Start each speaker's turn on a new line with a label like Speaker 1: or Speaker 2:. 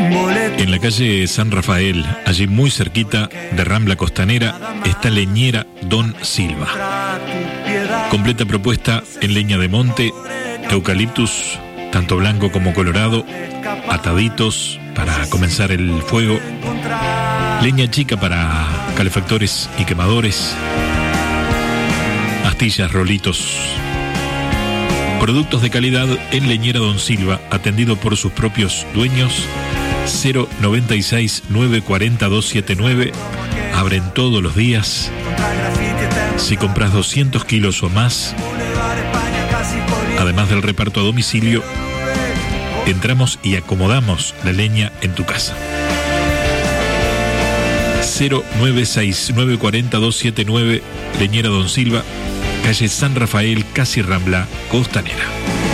Speaker 1: En la calle San Rafael, allí muy cerquita de Rambla Costanera, está Leñera Don Silva. Completa propuesta en leña de monte, eucaliptus, tanto blanco como colorado, ataditos para comenzar el fuego, leña chica para calefactores y quemadores, astillas, rolitos. Productos de calidad en Leñera Don Silva, atendido por sus propios dueños. 096 940 279. Abren todos los días. Si compras 200 kilos o más, además del reparto a domicilio, entramos y acomodamos la leña en tu casa. 096 940 279. Leñera Don Silva, calle San Rafael, casi Rambla Costanera.